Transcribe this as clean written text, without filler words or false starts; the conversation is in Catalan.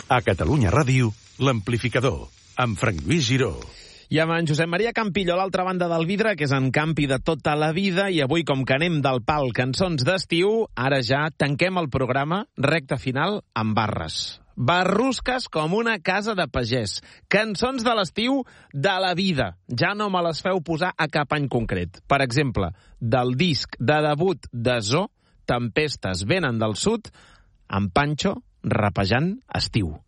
A Catalunya Ràdio, l'Amplificador, amb Frank Lluís Giró. I amb en Josep Maria Campillo a l'altra banda del vidre, que és en Campi de tota la vida, i avui, com que anem del pal cançons d'estiu, ara ja tanquem el programa, recta final, amb barres. Barrusques com una casa de pagès. Cançons de l'estiu de la vida. Ja no me les feu posar a cap any concret. Per exemple, del disc de debut de Zoo, Tempestes venen del sud, amb Pancho rapejant estiu.